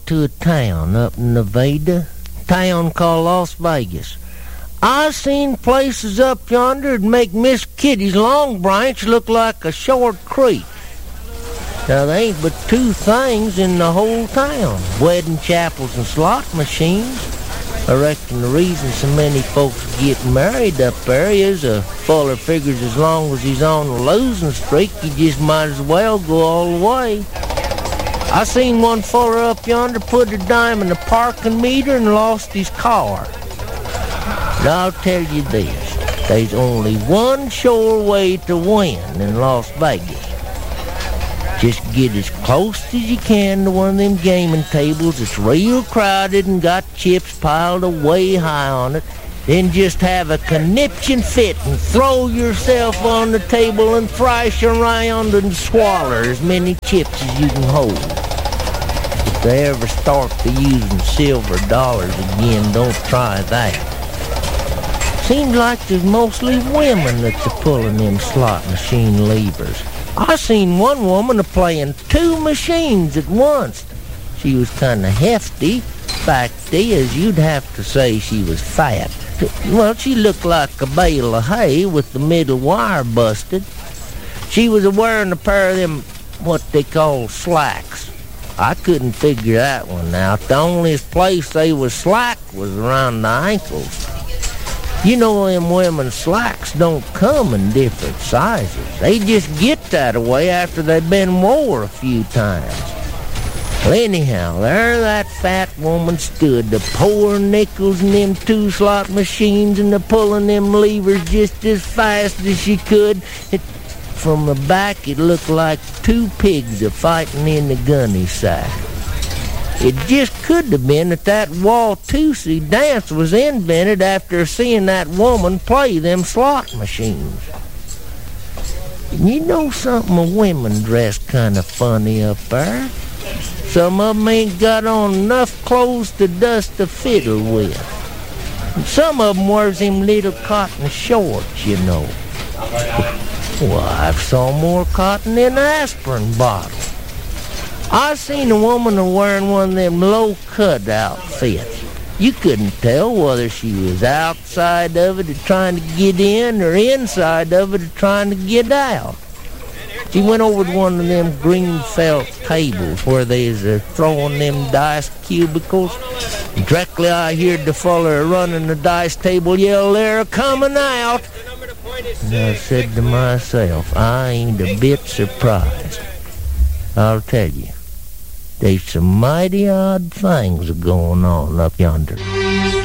to a town up in Nevada, town called Las Vegas. I seen places up yonder that make Miss Kitty's Long Branch look like a short creek. Now, there ain't but two things in the whole town, wedding chapels and slot machines. I reckon the reason so many folks get married up there is a feller figures as long as he's on a losing streak, he just might as well go all the way. I seen one feller up yonder put a dime in the parking meter and lost his car. But I'll tell you this, there's only one sure way to win in Las Vegas. Just get as close as you can to one of them gaming tables that's real crowded and got chips piled way high on it. Then just have a conniption fit and throw yourself on the table and thrash around and swallow as many chips as you can hold. If they ever start to using silver dollars again, don't try that. Seems like there's mostly women that's a-pulling them slot machine levers. I seen one woman a-playing two machines at once. She was kind of hefty. Facty, as you'd have to say she was fat. Well, she looked like a bale of hay with the middle wire busted. She was a-wearing a pair of them, what they call slacks. I couldn't figure that one out. The only place they was slack was around the ankles. You know them women's slacks don't come in different sizes. They just get that way after they've been wore a few times. Well, anyhow, there that fat woman stood, the pouring nickels in them two slot machines and the pulling them levers just as fast as she could. From the back, it looked like two pigs a-fighting in the gunny sack. It just could have been that Watusi dance was invented after seeing that woman play them slot machines. And you know something, of women dress kind of funny up there. Some of them ain't got on enough clothes to dust a fiddle with. And some of them wears them little cotton shorts, you know. Well, I've saw more cotton than an aspirin bottle. I seen a woman wearing one of them low-cut outfits. You couldn't tell whether she was outside of it trying to get in or inside of it trying to get out. She went over to one of them green felt tables where they's throwing them dice cubicles. And directly I heard the feller running the dice table yell, "They're coming out!" And I said to myself, I ain't a bit surprised. I'll tell you, there's some mighty odd things going on up yonder.